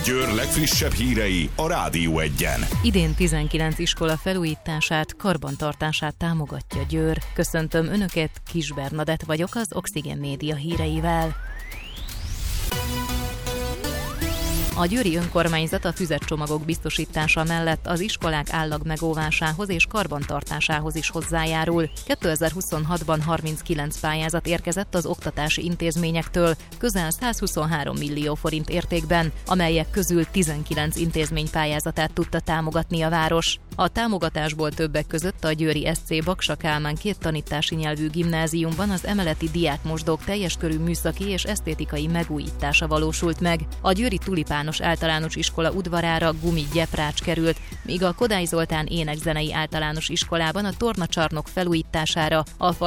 Győr legfrissebb hírei a Rádió Egyen. Idén 19 iskola felújítását, karbantartását támogatja Győr. Köszöntöm Önöket, Kis Bernadett vagyok az Oxygen Média híreivel. A győri önkormányzat a füzetcsomagok biztosítása mellett az iskolák állagmegóvásához és karbantartásához is hozzájárul. 2026-ban 39 pályázat érkezett az oktatási intézményektől, közel 123 millió forint értékben, amelyek közül 19 intézmény pályázatát tudta támogatni a város. A támogatásból többek között a győri SC Baksa Kálmán 2 tanítási nyelvű gimnáziumban az emeleti diákmosdók teljes körű műszaki és esztétikai megújítása valósult meg. A győri Tulipános Általános Iskola udvarára gumigyeprács került, míg a Kodály Zoltán Énekzenei Általános Iskolában a tornacsarnok felújítására, a